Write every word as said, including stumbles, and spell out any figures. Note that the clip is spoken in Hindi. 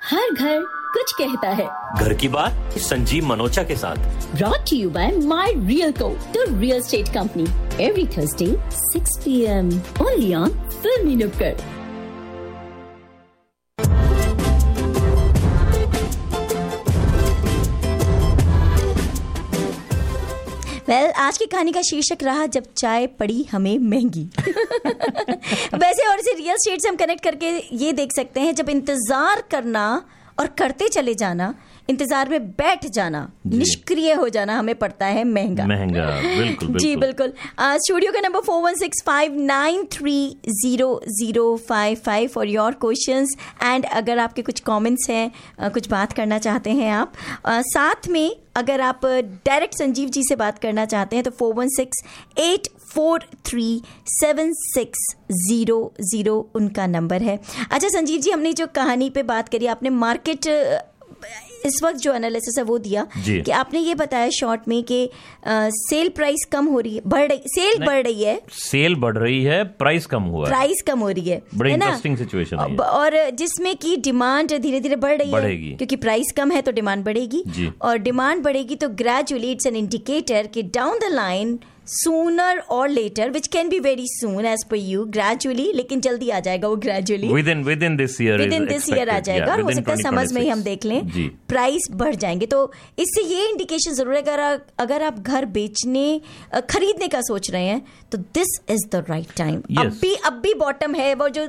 हर घर कुछ कहता है। घर की बात संजीव मनोचा के साथ। Brought to you by My Realco, the real estate company. Every Thursday, six p m Only on Filmy Nukkad. Well well, आज की कहानी का शीर्षक रहा जब चाय पड़ी हमें महंगी। वैसे और इसे रियल स्टेट से हम कनेक्ट करके ये देख सकते हैं, जब इंतजार करना और करते चले जाना, इंतजार में बैठ जाना, निष्क्रिय हो जाना हमें पड़ता है महंगा महंगा बिल्कुल, बिल्कुल। जी बिल्कुल। स्टूडियो का number four one six five nine three zero zero five five for your questions and अगर आपके कुछ कमेंट्स हैं, uh, कुछ बात करना चाहते हैं आप, uh, साथ में अगर आप डायरेक्ट संजीव जी से बात करना चाहते हैं तो four one six eight four three seven six zero zero उनका नंबर है। अच्छा संजीव जी, हमने जो कहानी पे बात करी, आपने मार्केट इस वक्त जो एनालिसिस है वो दिया कि आपने ये बताया शॉर्ट में कि सेल प्राइस कम हो रही है, बढ़ रही, सेल बढ़ रही है, सेल बढ़ रही है, प्राइस कम हुआ है, प्राइस कम हो रही है, बड़ी इंटरेस्टिंग सिचुएशन है। और जिसमें कि डिमांड धीरे धीरे बढ़ रही बढ़ेगी। है, क्योंकि प्राइस कम है तो डिमांड बढ़ेगी, और डिमांड बढ़ेगी तो ग्रेजुअली इट्स एन इंडिकेटर कि down the line sooner or later, which can be very soon as per you, gradually, लेकिन जल्दी आ जाएगा वो gradually, within within this year within this year आ जाएगा, yeah, और हो सकता है समझ में ही हम देख लें प्राइस बढ़ जाएंगे। तो इससे ये इंडिकेशन जरूर है, अगर अगर आप घर बेचने खरीदने का सोच रहे हैं तो this is the right time. अब भी अब भी बॉटम है, वो जो